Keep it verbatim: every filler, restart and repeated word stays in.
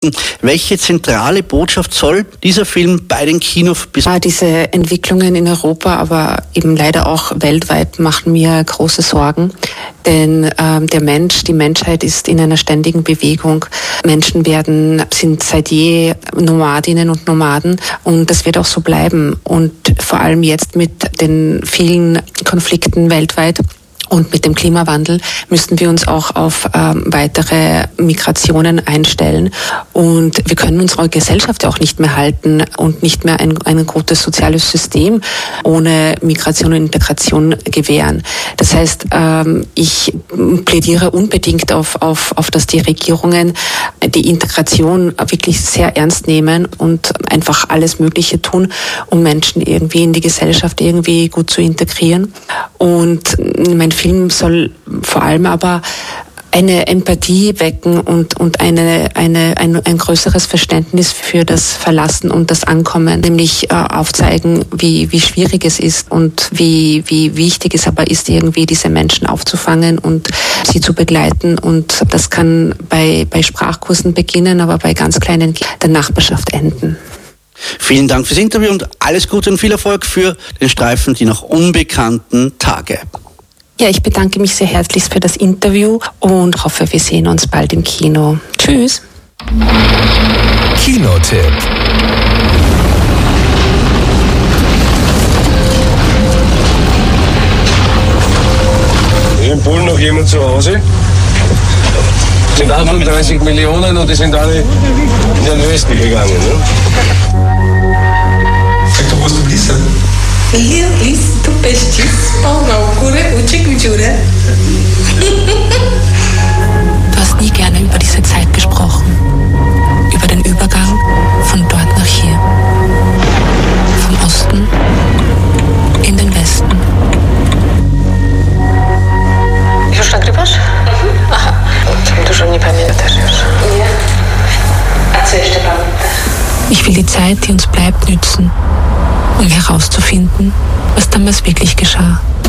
Welche zentrale Botschaft soll dieser Film bei den Kinos bis... Diese Entwicklungen in Europa, aber eben leider auch weltweit, machen mir große Sorgen. Denn ähm, der Mensch, die Menschheit ist in einer ständigen Bewegung. Menschen werden, sind seit je Nomadinnen und Nomaden und das wird auch so bleiben. Und vor allem jetzt mit den vielen Konflikten weltweit und mit dem Klimawandel müssten wir uns auch auf ähm, weitere Migrationen einstellen. Und wir können unsere Gesellschaft auch nicht mehr halten und nicht mehr ein, ein gutes soziales System ohne Migration und Integration gewähren. Das heißt, ähm, ich plädiere unbedingt auf, auf, auf, dass die Regierungen die Integration wirklich sehr ernst nehmen und einfach alles Mögliche tun, um Menschen irgendwie in die Gesellschaft irgendwie gut zu integrieren. Und mein Film soll vor allem aber eine Empathie wecken und, und eine, eine, ein, ein größeres Verständnis für das Verlassen und das Ankommen, nämlich äh, aufzeigen, wie, wie schwierig es ist und wie, wie wichtig es aber ist, irgendwie diese Menschen aufzufangen und sie zu begleiten. Und das kann bei, bei Sprachkursen beginnen, aber bei ganz kleinen der Nachbarschaft enden. Vielen Dank fürs Interview und alles Gute und viel Erfolg für den Streifen Die noch unbekannten Tage. Ja, ich bedanke mich sehr herzlich für das Interview und hoffe, wir sehen uns bald im Kino. Tschüss. Kinotipp. Ist in Polen noch jemand zu Hause? Es sind achtunddreißig Millionen und die sind alle in den Westen gegangen. Ne? Как to просто близко? Listo, pestis, Paugure, Ucikujure. Du hast nie gerne über diese Zeit gesprochen. Über den Übergang von dort nach hier. Vom Osten in den Westen. Już nagrywasz? Mhm. Aha, dużo nie pamiętasz już. Nie. A co jeszcze pamiętasz? Ich will die Zeit, die uns bleibt, nützen, um herauszufinden, was damals wirklich geschah.